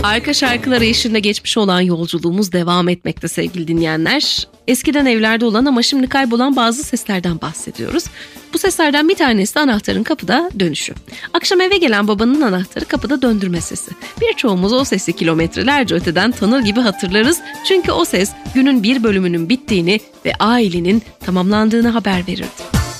Arka şarkılar eşliğinde geçmiş olan yolculuğumuz devam etmekte sevgili dinleyenler. Eskiden evlerde olan ama şimdi kaybolan bazı seslerden bahsediyoruz. Bu seslerden bir tanesi de anahtarın kapıda dönüşü. Akşam eve gelen babanın anahtarı kapıda döndürme sesi. Birçoğumuz o sesi kilometrelerce öteden tanır gibi hatırlarız. Çünkü o ses günün bir bölümünün bittiğini ve ailenin tamamlandığını haber verirdi.